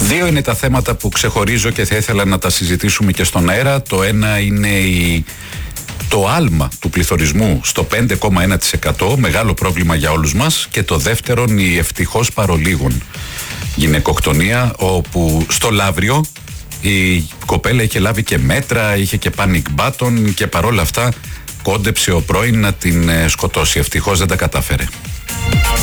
Δύο είναι τα θέματα που ξεχωρίζω και θα ήθελα να τα συζητήσουμε και στον αέρα. Το ένα είναι το άλμα του πληθωρισμού στο 5,1%, μεγάλο πρόβλημα για όλους μας. Και το δεύτερον, η ευτυχώς παρολίγων γυναικοκτονία, όπου στο Λαύριο η κοπέλα είχε λάβει και μέτρα, είχε και panic button και παρόλα αυτά κόντεψε ο πρώην να την σκοτώσει. Ευτυχώς δεν τα κατάφερε.